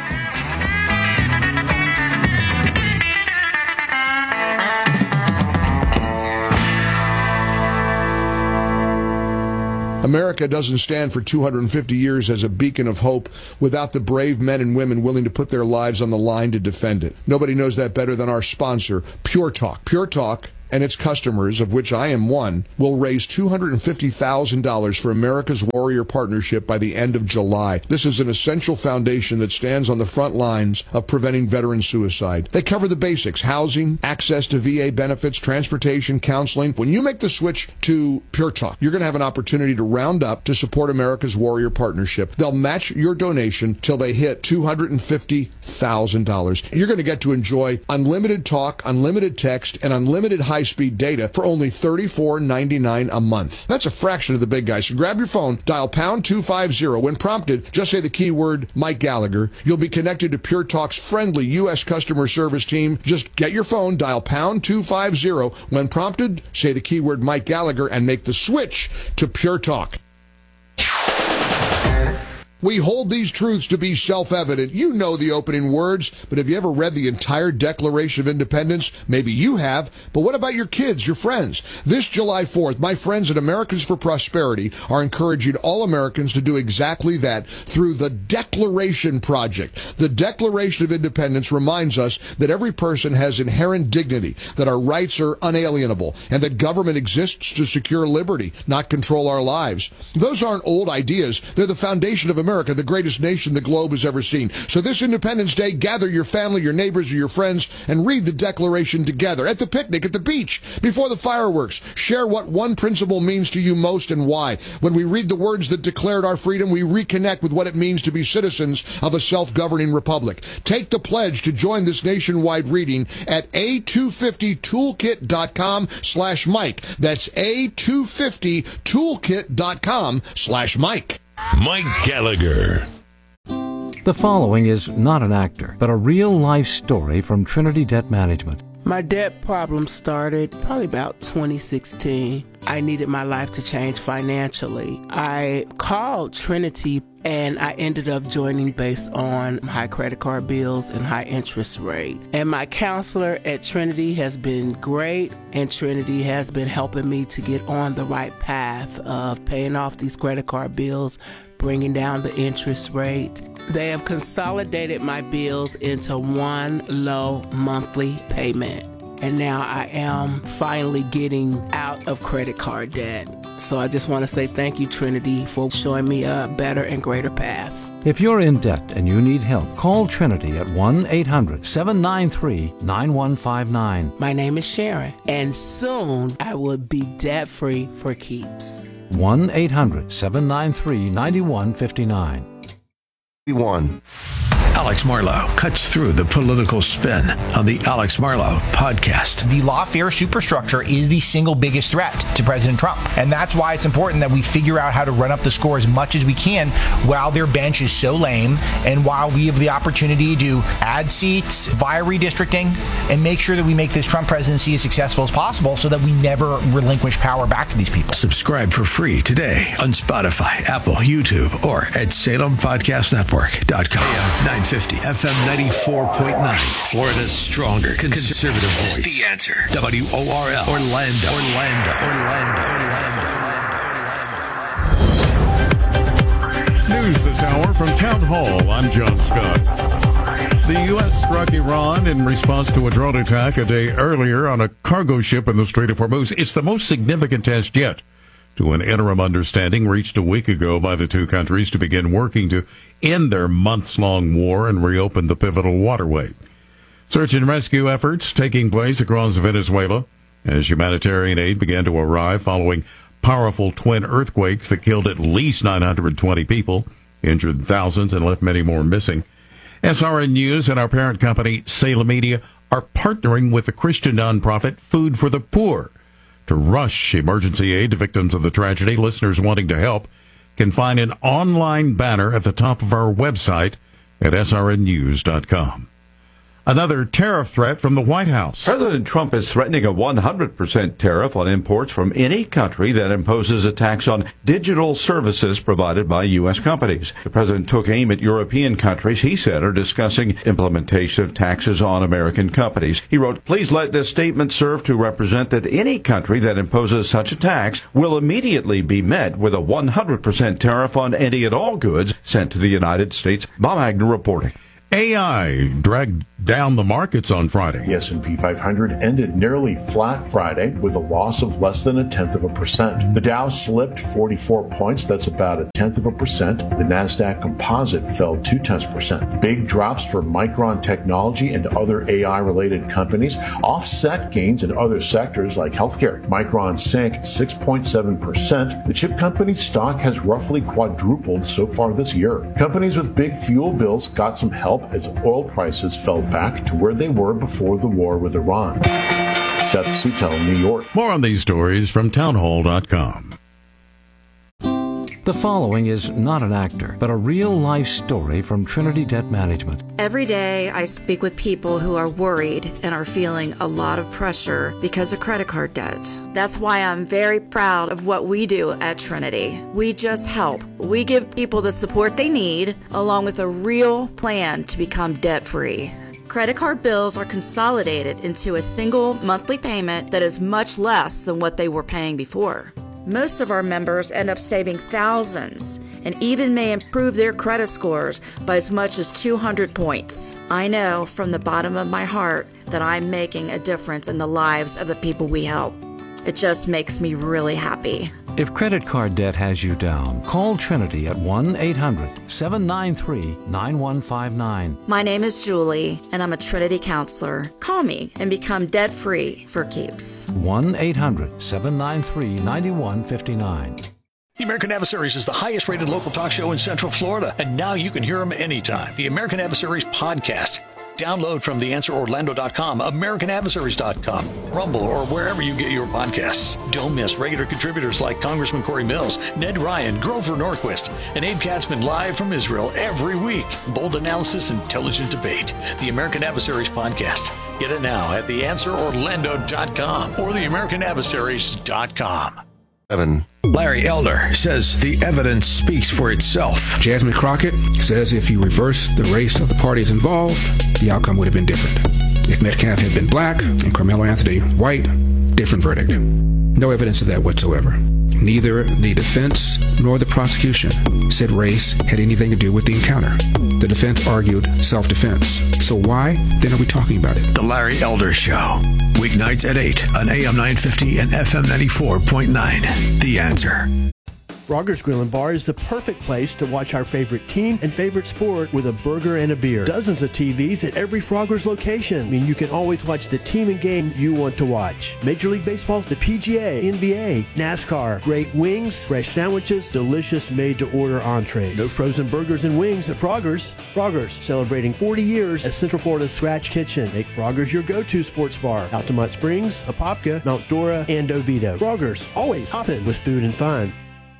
America doesn't stand for two hundred fifty years as a beacon of hope without the brave men and women willing to put their lives on the line to defend it. Nobody knows that better than our sponsor, Pure Talk. Pure Talk and its customers, of which I am one, will raise two hundred fifty thousand dollars for America's Warrior Partnership by the end of July. This is an essential foundation that stands on the front lines of preventing veteran suicide. They cover the basics: housing, access to V A benefits, transportation, counseling. When you make the switch to Pure Talk, you're going to have an opportunity to round up to support America's Warrior Partnership. They'll match your donation till they hit two hundred fifty thousand dollars. You're going to get to enjoy unlimited talk, unlimited text, and unlimited high speed data for only thirty-four ninety-nine a month. That's a fraction of the big guys. So grab your phone, dial pound two fifty. When prompted, just say the keyword Mike Gallagher. You'll be connected to Pure Talk's friendly U S customer service team. Just get your phone, dial pound two fifty. When prompted, say the keyword Mike Gallagher and make the switch to Pure Talk. We hold these truths to be self-evident. You know the opening words, but have you ever read the entire Declaration of Independence? Maybe you have, but what about your kids, your friends? This July fourth, my friends at Americans for Prosperity are encouraging all Americans to do exactly that through the Declaration Project. The Declaration of Independence reminds us that every person has inherent dignity, that our rights are unalienable, and that government exists to secure liberty, not control our lives. Those aren't old ideas. They're the foundation of America. America, the greatest nation the globe has ever seen. So this Independence Day, gather your family, your neighbors, or your friends, and read the Declaration together. At the picnic, at the beach, before the fireworks. Share what one principle means to you most and why. When we read the words that declared our freedom, we reconnect with what it means to be citizens of a self-governing republic. Take the pledge to join this nationwide reading at A two fifty toolkit dot com slash Mike. That's A two fifty toolkit dot com slash Mike. Mike Gallagher. The following is not an actor, but a real-life story from Trinity Debt Management. My debt problem started probably about twenty sixteen. I needed my life to change financially. I called Trinity and I ended up joining based on high credit card bills and high interest rate. And my counselor at Trinity has been great, and Trinity has been helping me to get on the right path of paying off these credit card bills, bringing down the interest rate. They have consolidated my bills into one low monthly payment. And now I am finally getting out of credit card debt. So I just want to say thank you, Trinity, for showing me a better and greater path. If you're in debt and you need help, call Trinity at one eight hundred seven nine three nine one five nine. My name is Sharon, and soon I will be debt-free for keeps. one eight hundred seven nine three nine one five nine. One. Alex Marlow cuts through the political spin on the Alex Marlow podcast. The lawfare superstructure is the single biggest threat to President Trump. And that's why it's important that we figure out how to run up the score as much as we can while their bench is so lame, and while we have the opportunity to add seats via redistricting and make sure that we make this Trump presidency as successful as possible so that we never relinquish power back to these people. Subscribe for free today on Spotify, Apple, YouTube, or at Salem Podcast Network dot com. A M nine fifty, F M ninety-four point nine. Florida's stronger conservative voice. The Answer. W O R L. Orlando. Orlando. Orlando. Orlando. News this hour from Town Hall. I'm John Scott. The U S struck Iran in response to a drone attack a day earlier on a cargo ship in the Strait of Hormuz. It's the most significant test yet to an interim understanding reached a week ago by the two countries to begin working to end their months-long war and reopen the pivotal waterway. Search and rescue efforts taking place across Venezuela as humanitarian aid began to arrive following powerful twin earthquakes that killed at least nine hundred twenty people, injured thousands, and left many more missing. S R N News and our parent company, Salem Media, are partnering with the Christian nonprofit Food for the Poor to rush emergency aid to victims of the tragedy. Listeners wanting to help can find an online banner at the top of our website at S R N news dot com. Another tariff threat from the White House. President Trump is threatening a one hundred percent tariff on imports from any country that imposes a tax on digital services provided by U S companies. The president took aim at European countries he said are discussing implementation of taxes on American companies. He wrote, "Please let this statement serve to represent that any country that imposes such a tax will immediately be met with a one hundred percent tariff on any and all goods sent to the United States." Bob Agnew reporting. A I dragged down the markets on Friday. The S and P five hundred ended nearly flat Friday with a loss of less than a tenth of a percent. The Dow slipped forty-four points. That's about a tenth of a percent. The NASDAQ composite fell two tenths percent. Big drops for Micron Technology and other A I-related companies offset gains in other sectors like healthcare. Micron sank six point seven percent. The chip company's stock has roughly quadrupled so far this year. Companies with big fuel bills got some help as oil prices fell back to where they were before the war with Iran. Seth Sutel, New York. More on these stories from townhall dot com. The following is not an actor, but a real-life story from Trinity Debt Management. Every day I speak with people who are worried and are feeling a lot of pressure because of credit card debt. That's why I'm very proud of what we do at Trinity. We just help. We give people the support they need, along with a real plan to become debt-free. Credit card bills are consolidated into a single monthly payment that is much less than what they were paying before. Most of our members end up saving thousands and even may improve their credit scores by as much as two hundred points. I know from the bottom of my heart that I'm making a difference in the lives of the people we help. It just makes me really happy. If credit card debt has you down, call Trinity at one eight hundred seven nine three nine one five nine. My name is Julie, and I'm a Trinity counselor. Call me and become debt-free for keeps. one eight hundred seven nine three nine one five nine. The American Adversaries is the highest rated local talk show in Central Florida, and now you can hear them anytime. The American Adversaries podcast. Download from the answer orlando dot com, american adversaries dot com, Rumble, or wherever you get your podcasts. Don't miss regular contributors like Congressman Corey Mills, Ned Ryan, Grover Norquist, and Abe Katzman live from Israel every week. Bold analysis, intelligent debate. The American Adversaries podcast. Get it now at the answer orlando dot com or the american adversaries dot com. Seven. Larry Elder says the evidence speaks for itself. Jasmine Crockett says if you reverse the race of the parties involved, the outcome would have been different. If Metcalf had been black and Carmelo Anthony white, different verdict. No evidence of that whatsoever. Neither the defense nor the prosecution said race had anything to do with the encounter. The defense argued self-defense. So why then are we talking about it? The Larry Elder Show. Weeknights at eight on A M nine fifty and F M ninety-four point nine. The Answer. Frogger's Grill and Bar is the perfect place to watch our favorite team and favorite sport with a burger and a beer. Dozens of T Vs at every Frogger's location. I mean, you can always watch the team and game you want to watch. Major League Baseball, the P G A, N B A, NASCAR, great wings, fresh sandwiches, delicious made-to-order entrees. No frozen burgers and wings at Frogger's. Frogger's, celebrating forty years as Central Florida's Scratch Kitchen. Make Frogger's your go-to sports bar. Altamont Springs, Apopka, Mount Dora, and Oviedo. Frogger's, always hopping with food and fun.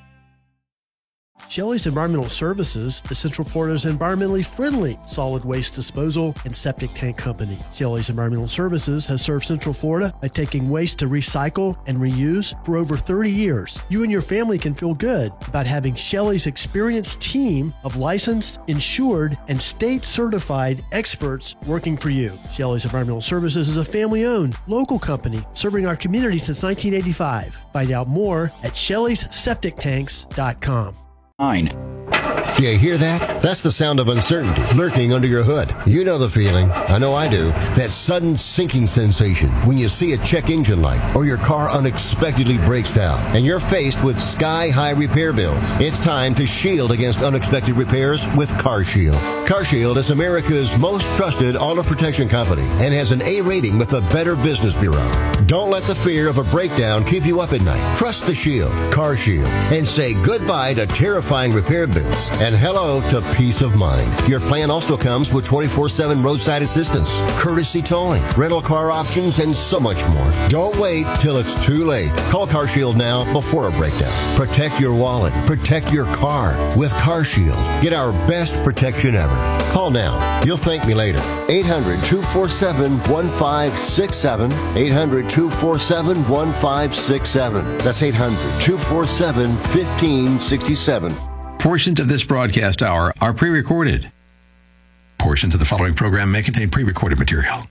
Shelley's Environmental Services is Central Florida's environmentally friendly solid waste disposal and septic tank company. Shelley's Environmental Services has served Central Florida by taking waste to recycle and reuse for over thirty years. You and your family can feel good about having Shelley's experienced team of licensed, insured, and state-certified experts working for you. Shelley's Environmental Services is a family-owned, local company serving our community since nineteen eighty-five. Find out more at shelleys septic tanks dot com. Nine. You hear that? That's the sound of uncertainty lurking under your hood. You know the feeling. I know I do. That sudden sinking sensation when you see a check engine light or your car unexpectedly breaks down and you're faced with sky-high repair bills. It's time to shield against unexpected repairs with CarShield. CarShield is America's most trusted auto protection company and has an A rating with the Better Business Bureau. Don't let the fear of a breakdown keep you up at night. Trust the Shield, CarShield, and say goodbye to terrifying repair bills Insurance. And hello to peace of mind. Your plan also comes with twenty-four seven roadside assistance, courtesy towing, rental car options, and so much more. Don't wait till it's too late. Call CarShield now before a breakdown. Protect your wallet. Protect your car with CarShield. Get our best protection ever. Call now. You'll thank me later. eight hundred, two four seven, one five six seven. eight hundred, two four seven, one five six seven. That's eight hundred, two four seven, one five six seven. Portions of this broadcast hour are pre-recorded. Portions of the following program may contain pre-recorded material.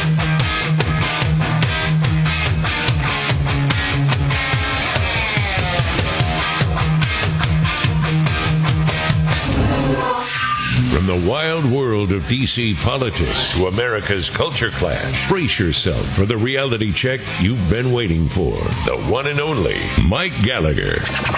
From the wild world of D C politics to America's culture clash, brace yourself for the reality check you've been waiting for. The one and only Mike Gallagher.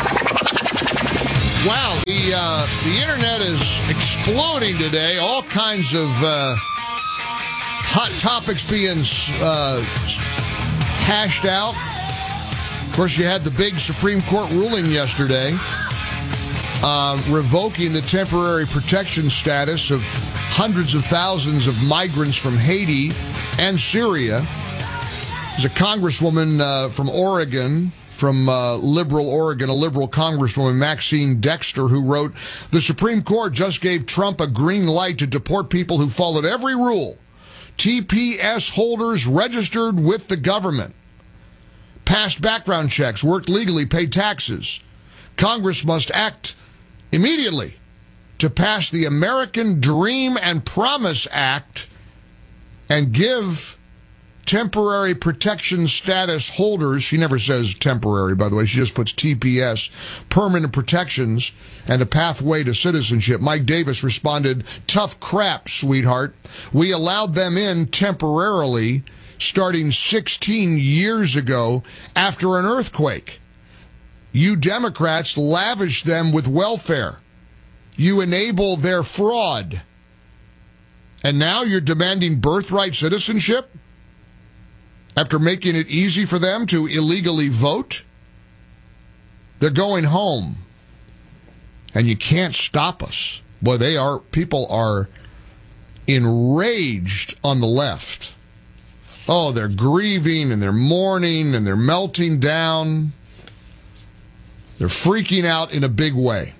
Wow, the uh, the internet is exploding today. All kinds of uh, hot topics being uh, hashed out. Of course, you had the big Supreme Court ruling yesterday. Uh, revoking the temporary protection status of hundreds of thousands of migrants from Haiti and Syria. There's a congresswoman uh, from Oregon, from uh, liberal Oregon, a liberal congresswoman, Maxine Dexter, who wrote, "The Supreme Court just gave Trump a green light to deport people who followed every rule. T P S holders registered with the government, passed background checks, worked legally, paid taxes. Congress must act immediately to pass the American Dream and Promise Act and give temporary protection status holders," she never says temporary, by the way, she just puts T P S, permanent protections, and a pathway to citizenship. Mike Davis responded, "Tough crap, sweetheart. We allowed them in temporarily starting sixteen years ago after an earthquake. You Democrats lavish them with welfare. You enable their fraud. And now you're demanding birthright citizenship after making it easy for them to illegally vote? They're going home. And you can't stop us." Boy, they are, people are enraged on the left. Oh, they're grieving and they're mourning and they're melting down. They're freaking out in a big way.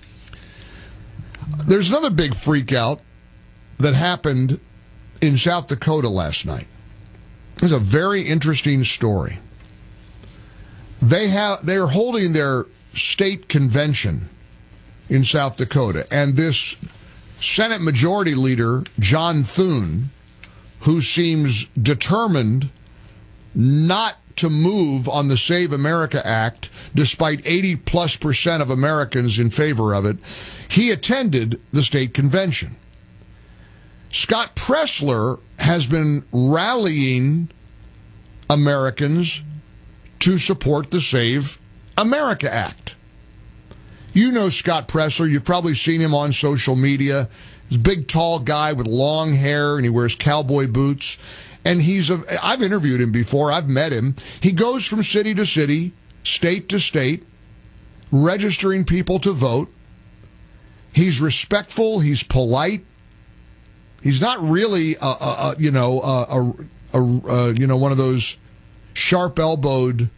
There's another big freak out that happened in South Dakota last night. It was a very interesting story. They have they're holding their state convention in South Dakota, and this Senate Majority Leader, John Thune, who seems determined not to move on the Save America Act, despite eighty plus percent of Americans in favor of it, he attended the state convention. Scott Presler has been rallying Americans to support the Save America Act. You know Scott Presler. You've probably seen him on social media. He's a big, tall guy with long hair, and he wears cowboy boots. And he's a, I've interviewed him before. I've met him. He goes from city to city, state to state, registering people to vote. He's respectful. He's polite. He's not really, a, a, a, you know, a, a, a, you know, one of those sharp-elbowed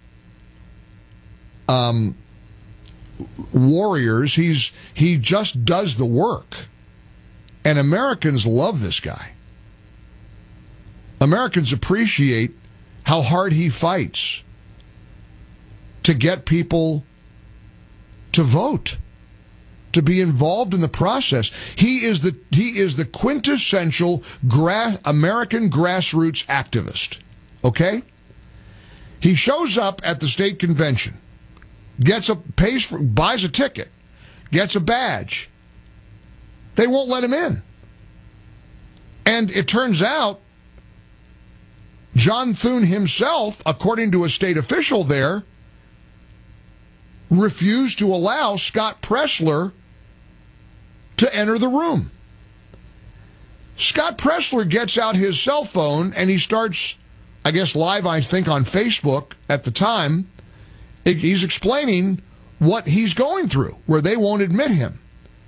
um, warriors. He's he just does the work, and Americans love this guy. Americans appreciate how hard he fights to get people to vote, to be involved in the process. He is the he is the quintessential gra- American grassroots activist. Okay? He shows up at the state convention, gets a pays for buys a ticket, gets a badge. They won't let him in. And it turns out John Thune himself, according to a state official there, refused to allow Scott Presler to enter the room. Scott Presler gets out his cell phone and he starts, I guess live, I think, on Facebook at the time. He's explaining what he's going through, where they won't admit him.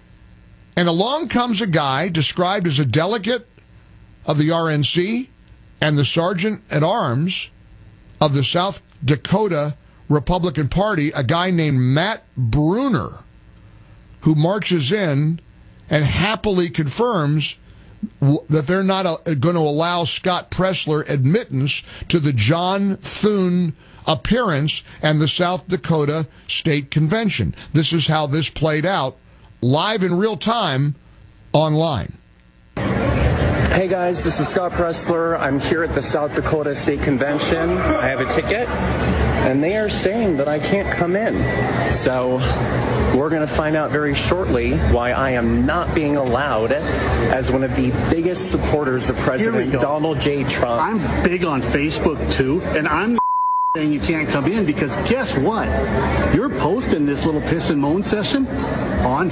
And along comes a guy described as a delegate of the R N C and the sergeant at arms of the South Dakota Republican Party, a guy named Matt Bruner, who marches in and happily confirms that they're not uh, going to allow Scott Presler admittance to the John Thune appearance and the South Dakota State Convention. This is how this played out live in real time online. Hey guys, this is Scott Presler. I'm here at the South Dakota State Convention. I have a ticket, and they are saying that I can't come in. So we're going to find out very shortly why I am not being allowed as one of the biggest supporters of President Donald J. Trump. I'm big on Facebook too, and I'm saying you can't come in because guess what? You're posting this little piss and moan session on